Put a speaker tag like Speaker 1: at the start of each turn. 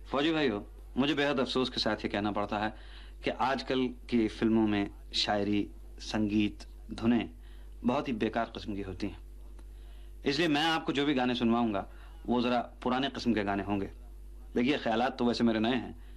Speaker 1: फौजी भाइयों, मुझे बेहद अफसोस के साथ ये कहना पड़ता है कि आजकल की फिल्मों में शायरी, संगीत, धुनें बहुत ही बेकार किस्म की होती हैं। इसलिए मैं आपको जो भी गाने सुनवाऊंगा वो जरा पुराने किस्म के गाने होंगे। देखिए, ख्यालात तो वैसे मेरे नए हैं,